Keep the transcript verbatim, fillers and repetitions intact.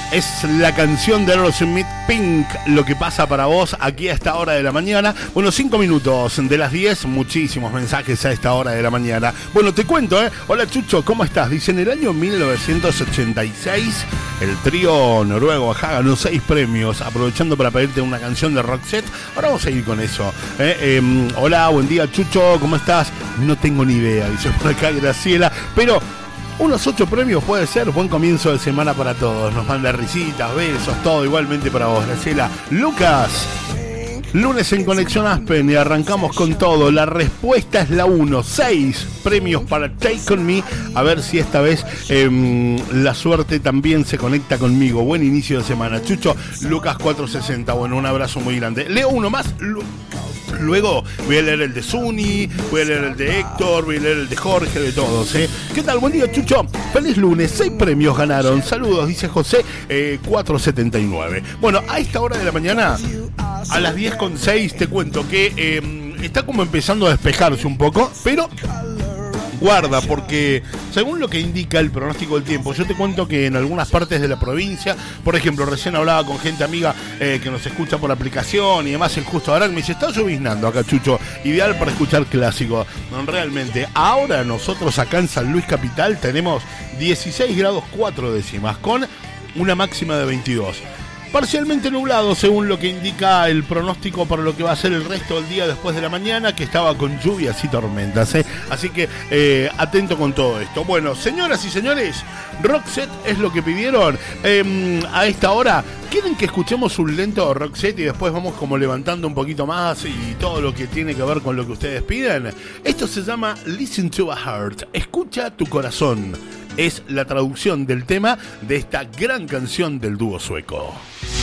Es la canción de Aerosmith, Pink, lo que pasa para vos aquí a esta hora de la mañana. Bueno, cinco minutos de las diez, muchísimos mensajes a esta hora de la mañana. Bueno, te cuento, ¿eh? Hola Chucho, ¿cómo estás? Dice, en el año mil novecientos ochenta y seis, el trío noruego Ajá ganó seis premios, aprovechando para pedirte una canción de Roxette. Ahora vamos a ir con eso. ¿eh? Eh, hola, buen día Chucho, ¿cómo estás? No tengo ni idea, dice por acá Graciela, pero... unos ocho premios puede ser, buen comienzo de semana para todos. Nos manda risitas, besos, todo igualmente para vos, Graciela. Lucas, lunes en Conexión Aspen y arrancamos con todo. La respuesta es la uno, seis premios para Take On Me. A ver si esta vez eh, la suerte también se conecta conmigo. Buen inicio de semana, Chucho. Lucas cuatrocientos sesenta, bueno, un abrazo muy grande. Leo uno más. Lu- Luego voy a leer el de Zuni, voy a leer el de Héctor, voy a leer el de Jorge, de todos, ¿eh? ¿Qué tal? Buen día, Chucho. Feliz lunes, seis premios ganaron. Saludos, dice José, eh, cuatrocientos setenta y nueve. Bueno, a esta hora de la mañana, a las diez con seis, te cuento que eh, está como empezando a despejarse un poco, pero... guarda, porque según lo que indica el pronóstico del tiempo, yo te cuento que en algunas partes de la provincia, por ejemplo, recién hablaba con gente amiga eh, que nos escucha por aplicación y demás, el Justo ahora me dice, está lloviznando acá, Chucho, ideal para escuchar clásico. No, realmente, ahora nosotros acá en San Luis Capital tenemos dieciséis grados cuatro décimas, con una máxima de veintidós. Parcialmente nublado, según lo que indica el pronóstico para lo que va a ser el resto del día después de la mañana, que estaba con lluvias y tormentas, ¿eh? Así que eh, atento con todo esto. Bueno, señoras y señores, Roxette es lo que pidieron eh, a esta hora. ¿Quieren que escuchemos un lento Roxette y después vamos como levantando un poquito más y todo lo que tiene que ver con lo que ustedes piden? Esto se llama Listen to a Heart. Escucha tu corazón. Es la traducción del tema de esta gran canción del dúo sueco.